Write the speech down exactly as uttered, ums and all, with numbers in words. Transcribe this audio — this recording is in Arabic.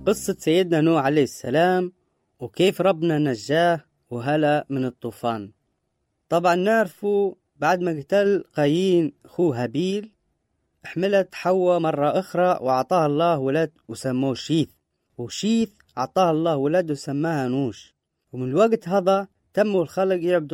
قصة سيدنا نوح عليه السلام وكيف ربنا نجاه وهلا من الطوفان. طبعا نعرفوا بعد ما قتل قايين أخوه هابيل حملت حواء مرة أخرى وأعطاها الله ولد وسموه شيث، وشيث أعطاها الله ولد وسماها نوش. ومن الوقت هذا تموا الخلق يعبدوا